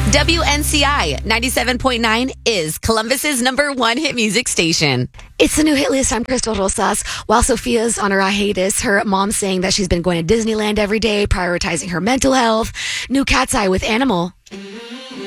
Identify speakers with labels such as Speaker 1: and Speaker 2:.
Speaker 1: WNCI 97.9 is Columbus's #1 hit music station.
Speaker 2: It's the new hit list. I'm Crystal Rosas. While Sophia's on her hiatus, her mom's saying that she's been going to Disneyland every day, prioritizing her mental health. New Cat's Eye with Animal.